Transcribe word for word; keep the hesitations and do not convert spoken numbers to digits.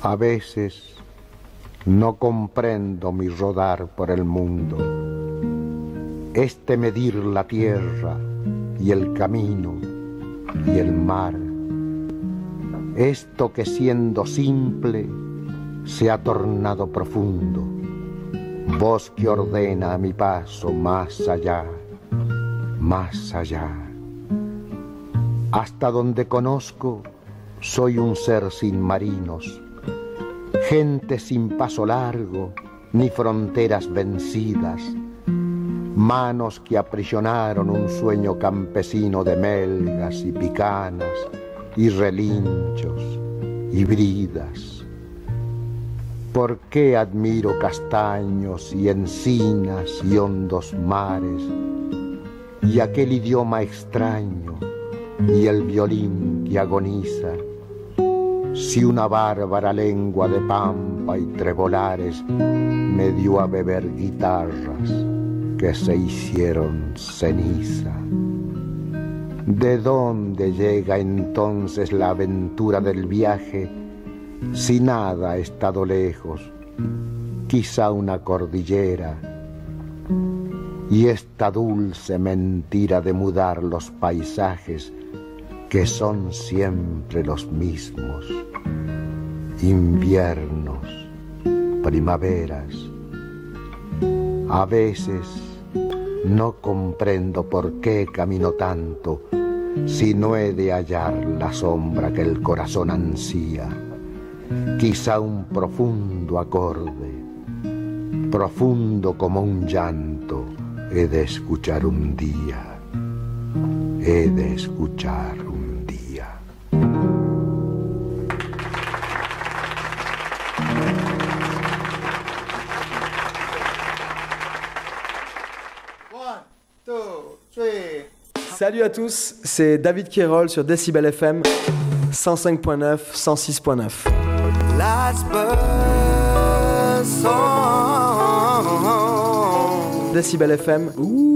A veces no comprendo mi rodar por el mundo, este medir la tierra y el camino y el mar, esto que siendo simple se ha tornado profundo, voz que ordena a mi paso más allá, más allá. Hasta donde conozco soy un ser sin marinos, gente sin paso largo, ni fronteras vencidas, manos que aprisionaron un sueño campesino de melgas y picanas y relinchos y bridas. ¿Por qué admiro castaños y encinas y hondos mares y aquel idioma extraño y el violín que agoniza? Si una bárbara lengua de pampa y trebolares me dio a beber guitarras que se hicieron ceniza. ¿De dónde llega entonces la aventura del viaje si nada ha estado lejos? Quizá una cordillera y esta dulce mentira de mudar los paisajes que son siempre los mismos, inviernos, primaveras. A veces no comprendo por qué camino tanto si no he de hallar la sombra que el corazón ansía. Quizá un profundo acorde, profundo como un llanto, he de escuchar un día, he de escuchar un día. Salut à tous, c'est David Quérol sur Décibel F M cent cinq point neuf, cent six point neuf. Décibel F M. Ouh.